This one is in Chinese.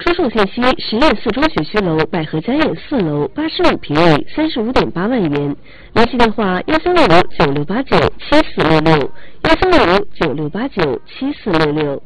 出售信息：实验四中学区楼百合家宴4楼85平米，35.8万元。联系电话：13596897466，13596897466。